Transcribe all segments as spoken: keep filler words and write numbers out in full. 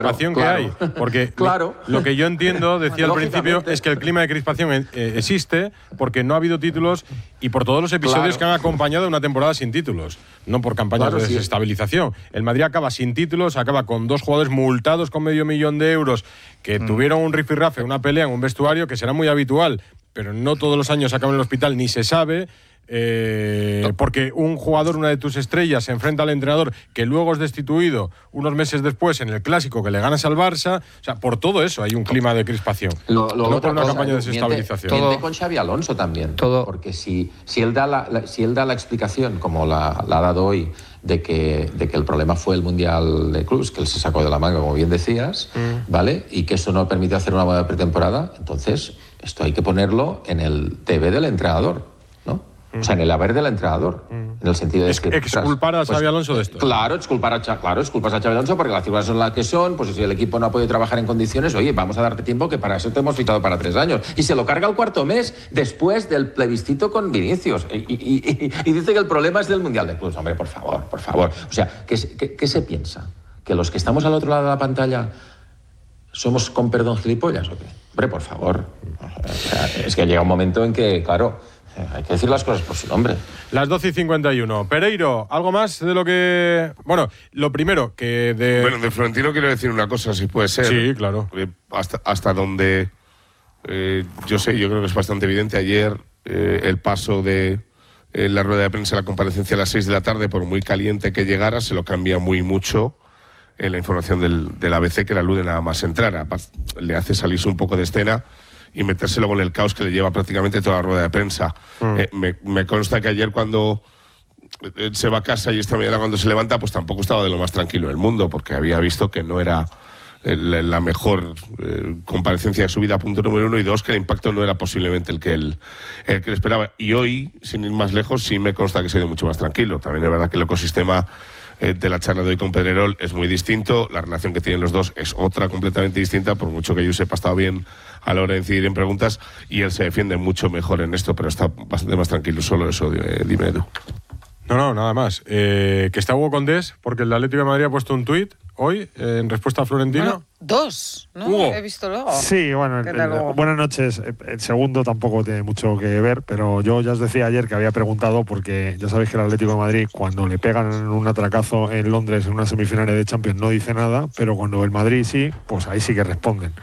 crispación claro, que hay, porque claro. lo que yo entiendo, decía al principio, es que el clima de crispación eh, existe porque no ha habido títulos y por todos los episodios claro. que han acompañado una temporada sin títulos, no por campañas claro, de desestabilización. Sí. El Madrid acaba sin títulos, acaba con dos jugadores multados con medio millón de euros que mm. tuvieron un rifirrafe, una pelea en un vestuario que será muy habitual, pero no todos los años acaban en el hospital ni se sabe. Eh, porque un jugador, una de tus estrellas, se enfrenta al entrenador que luego es destituido unos meses después en el Clásico que le ganas al Barça. O sea, por todo eso hay un clima de crispación. Lo, lo no por una cosa, campaña de desestabilización. Miente, miente con Xavi Alonso también. Todo. Porque si, si, él da la, la, si él da la explicación, como la, la ha dado hoy, de que, de que el problema fue el Mundial de Clubs, que él se sacó de la manga, como bien decías, mm. ¿vale? Y que eso no permite hacer una buena pretemporada, entonces esto hay que ponerlo en el T V del entrenador, ¿no? O sea, en el haber del entrenador, mm. en el sentido de es, que... Exculpar a Xavi pues, Alonso de esto. Claro, exculpar a, claro, exculpas a Xavi Alonso porque las cifras son las que son, pues si el equipo no ha podido trabajar en condiciones, oye, vamos a darte tiempo que para eso te hemos fichado para tres años. Y se lo carga el cuarto mes después del plebiscito con Vinicius. Y, y, y, y dice que el problema es del Mundial de Clubs. Hombre, por favor, por favor. O sea, ¿qué, qué, qué se piensa? ¿Que los que estamos al otro lado de la pantalla somos, con perdón, gilipollas o qué? Hombre, por favor. O sea, es que llega un momento en que, claro... Hay que decir las cosas por su nombre. Las doce y cincuenta y uno. Pereiro, ¿algo más de lo que...? Bueno, lo primero, que de... Bueno, de Florentino quiero decir una cosa, si puede ser. Sí, claro. Hasta, hasta donde... Eh, yo sé, yo creo que es bastante evidente. Ayer eh, el paso de eh, la rueda de prensa, la comparecencia a las seis de la tarde, por muy caliente que llegara, se lo cambia muy mucho en la información del, del A B C, que la alude nada más entrar. Le hace salirse un poco de escena y metérselo con el caos que le lleva prácticamente toda la rueda de prensa. Mm. Eh, me, me consta que ayer cuando se va a casa y esta mañana cuando se levanta, pues tampoco estaba de lo más tranquilo del mundo, porque había visto que no era el, la mejor eh, comparecencia de su vida, punto número uno, y dos, que el impacto no era posiblemente el que él, el que él esperaba. Y hoy, sin ir más lejos, sí me consta que se ha ido mucho más tranquilo. También es verdad que el ecosistema eh, de la charla de hoy con Pedrerol es muy distinto, la relación que tienen los dos es otra completamente distinta, por mucho que yo sepa estado bien a la hora de incidir en preguntas, y él se defiende mucho mejor en esto, pero está bastante más tranquilo. Solo eso, eh, dime Edu. No, no, nada más. Eh, que está Hugo Condés, porque el Atlético de Madrid ha puesto un tuit hoy eh, en respuesta a Florentino. Bueno, dos, ¿no? Hugo. He visto luego. Sí, bueno, el, el, buenas noches. El segundo tampoco tiene mucho que ver, pero yo ya os decía ayer que había preguntado, porque ya sabéis que el Atlético de Madrid, cuando le pegan un atracazo en Londres en una semifinal de Champions, no dice nada, pero cuando el Madrid sí, pues ahí sí que responden.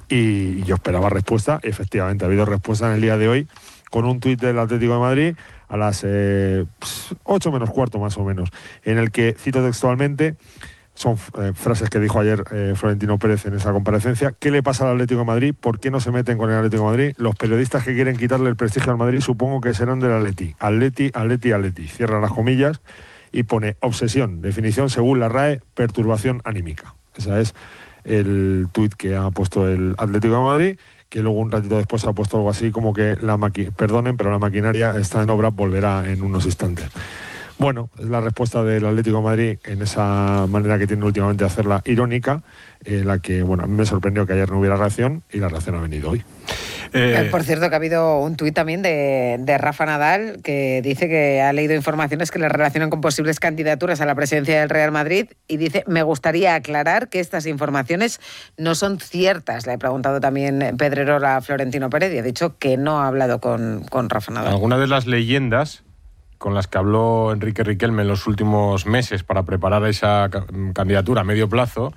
Y yo esperaba respuesta, y efectivamente ha habido respuesta en el día de hoy, con un tuit del Atlético de Madrid a las eh, ocho menos cuarto más o menos, en el que, cito textualmente, son eh, frases que dijo ayer eh, Florentino Pérez en esa comparecencia: ¿qué le pasa al Atlético de Madrid? ¿Por qué no se meten con el Atlético de Madrid? Los periodistas que quieren quitarle el prestigio al Madrid supongo que serán del Atleti. Atleti, Atleti, Atleti. Cierra las comillas y pone obsesión, definición según la R A E, perturbación anímica. Esa es el tuit que ha puesto el Atlético de Madrid, que luego un ratito después ha puesto algo así como que la maqui- perdonen, pero la maquinaria está en obra, volverá en unos instantes. Bueno, es la respuesta del Atlético de Madrid en esa manera que tiene últimamente de hacerla irónica, en la que, bueno, a mí me sorprendió que ayer no hubiera reacción, y la reacción ha venido hoy. Eh, Por cierto, que ha habido un tuit también de, de Rafa Nadal, que dice que ha leído informaciones que le relacionan con posibles candidaturas a la presidencia del Real Madrid, y dice: me gustaría aclarar que estas informaciones no son ciertas. Le he preguntado también Pedrerol a Florentino Pérez y ha dicho que no ha hablado con, con Rafa Nadal. Algunas de las leyendas con las que habló Enrique Riquelme en los últimos meses para preparar esa ca- candidatura a medio plazo,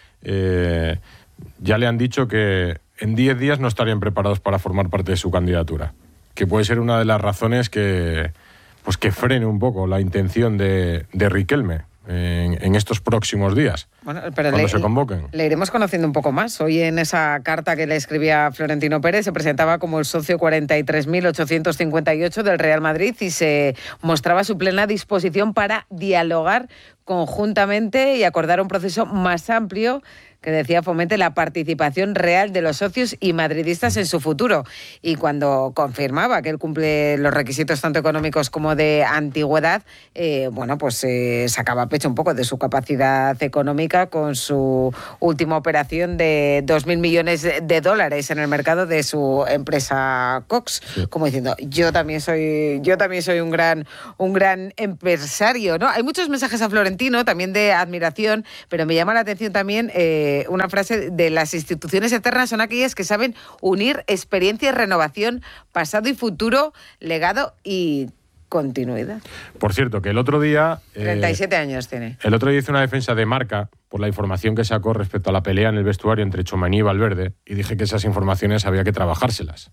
eh, ya le han dicho que en diez días no estarían preparados para formar parte de su candidatura, que puede ser una de las razones que, pues que frene un poco la intención de, de Riquelme en, en estos próximos días, bueno, pero cuando le, se convoquen. Le iremos conociendo un poco más. Hoy, en esa carta que le escribía Florentino Pérez, se presentaba como el socio cuarenta y tres mil ochocientos cincuenta y ocho del Real Madrid y se mostraba su plena disposición para dialogar conjuntamente y acordar un proceso más amplio que, decía, fomente la participación real de los socios y madridistas en su futuro. Y cuando confirmaba que él cumple los requisitos tanto económicos como de antigüedad, eh, bueno, pues eh, sacaba pecho un poco de su capacidad económica justifica con su última operación de dos mil millones de dólares en el mercado de su empresa Cox, sí. Como diciendo, yo también soy, yo también soy un gran, un gran empresario, ¿no? Hay muchos mensajes a Florentino, también de admiración, pero me llama la atención también eh, una frase de las instituciones eternas son aquellas que saben unir experiencia y renovación, pasado y futuro, legado y continuidad. Por cierto, que el otro día... treinta y siete eh, años tiene. El otro día hice una defensa de Marca por la información que sacó respecto a la pelea en el vestuario entre Tchouaméni y Valverde, y dije que esas informaciones había que trabajárselas.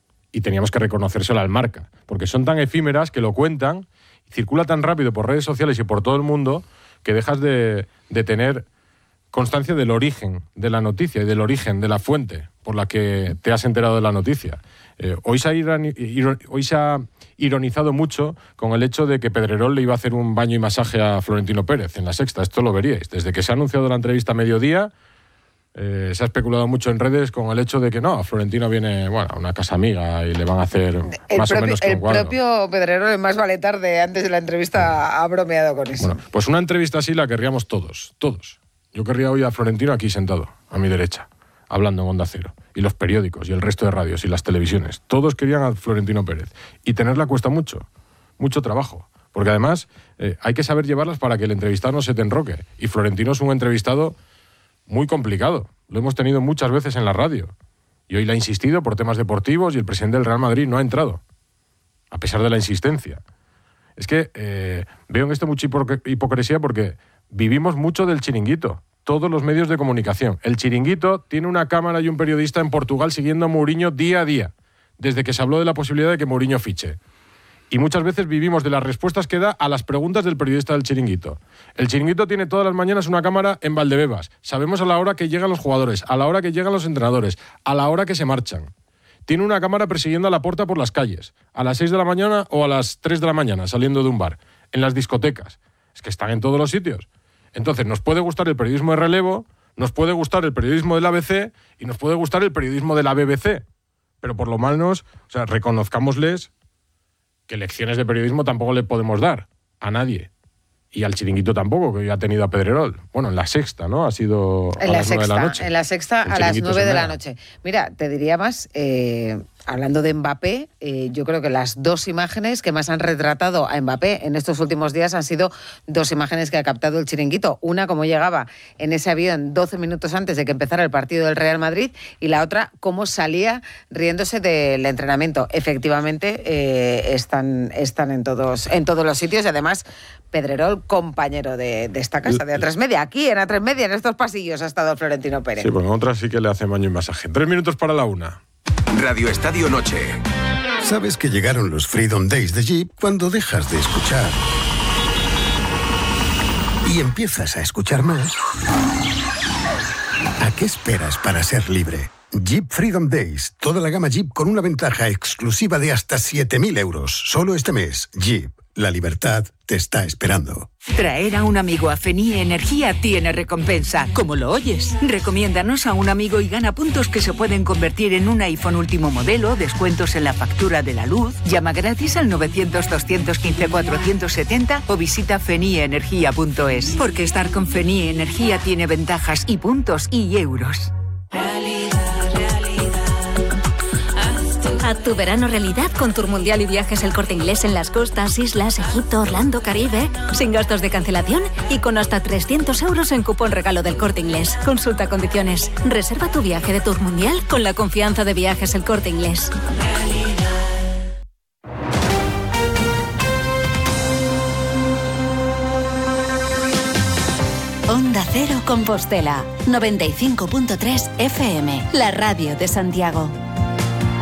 Y teníamos que reconocérselo al Marca, porque son tan efímeras que lo cuentan, y circula tan rápido por redes sociales y por todo el mundo, que dejas de, de tener constancia del origen de la noticia y del origen de la fuente por la que te has enterado de la noticia. Eh, hoy, se ha ironi- ir- hoy se ha ironizado mucho con el hecho de que Pedrerol le iba a hacer un baño y masaje a Florentino Pérez en La Sexta. Esto lo veríais. Desde que se ha anunciado la entrevista a mediodía, eh, se ha especulado mucho en redes con el hecho de que no, Florentino viene bueno, a una casa amiga y le van a hacer el más propio, o menos que un cuadro. El propio Pedrerol, el más vale tarde, antes de la entrevista, ha bromeado con eso. Bueno, pues una entrevista así la querríamos todos, todos. Yo querría hoy a Florentino aquí sentado, a mi derecha, hablando en Onda Cero. Y los periódicos, y el resto de radios, y las televisiones. Todos querían a Florentino Pérez. Y tenerla cuesta mucho, mucho trabajo. Porque además eh, hay que saber llevarlas para que el entrevistado no se te enroque. Y Florentino es un entrevistado muy complicado. Lo hemos tenido muchas veces en la radio. Y hoy le ha insistido por temas deportivos y el presidente del Real Madrid no ha entrado. A pesar de la insistencia. Es que eh, veo en esto mucha hipo- hipocresía porque vivimos mucho del chiringuito. Todos los medios de comunicación. El Chiringuito tiene una cámara y un periodista en Portugal siguiendo a Mourinho día a día, desde que se habló de la posibilidad de que Mourinho fiche. Y muchas veces vivimos de las respuestas que da a las preguntas del periodista del Chiringuito. El Chiringuito tiene todas las mañanas una cámara en Valdebebas. Sabemos a la hora que llegan los jugadores, a la hora que llegan los entrenadores, a la hora que se marchan. Tiene una cámara persiguiendo a Laporta por las calles, a las seis de la mañana o a las tres de la mañana, saliendo de un bar, en las discotecas. Es que están en todos los sitios. Entonces, nos puede gustar el periodismo de relevo, nos puede gustar el periodismo del A B C y nos puede gustar el periodismo de la B B C. Pero por lo menos, o sea, reconozcámosles que lecciones de periodismo tampoco le podemos dar a nadie. Y al Chiringuito tampoco, que ya ha tenido a Pedrerol. Bueno, en La Sexta, ¿no? Ha sido en a la las sexta, nueve de la noche. En La Sexta a las nueve de la noche. Mira, te diría más, eh, hablando de Mbappé, eh, yo creo que las dos imágenes que más han retratado a Mbappé en estos últimos días han sido dos imágenes que ha captado el Chiringuito. Una, cómo llegaba en ese avión doce minutos antes de que empezara el partido del Real Madrid, y la otra, cómo salía riéndose del entrenamiento. Efectivamente, eh, están, están en, todos, en todos los sitios, y además Pedrerol, compañero de, de esta casa, de A tres Media. Aquí, en A tres Media, en estos pasillos, ha estado Florentino Pérez. Sí, porque en otras sí que le hace baño y masaje. Tres minutos para la una. Radio Estadio Noche. Sabes que llegaron los Freedom Days de Jeep cuando dejas de escuchar y empiezas a escuchar más. ¿A qué esperas para ser libre? Jeep Freedom Days. Toda la gama Jeep con una ventaja exclusiva de hasta siete mil euros. Solo este mes. Jeep. La libertad te está esperando. Traer a un amigo a Fenie Energía tiene recompensa, como lo oyes. Recomiéndanos a un amigo y gana puntos que se pueden convertir en un iPhone último modelo, descuentos en la factura de la luz. Llama gratis al novecientos, doscientos quince, cuatrocientos setenta o visita fenie energía punto es. Porque estar con Fenie Energía tiene ventajas y puntos y euros. Haz tu verano realidad con Tour Mundial y Viajes El Corte Inglés en las costas, islas, Egipto, Orlando, Caribe, sin gastos de cancelación y con hasta trescientos euros en cupón regalo del Corte Inglés. Consulta condiciones. Reserva tu viaje de Tour Mundial con la confianza de Viajes El Corte Inglés. Onda Cero Compostela, noventa y cinco punto tres F M, la radio de Santiago.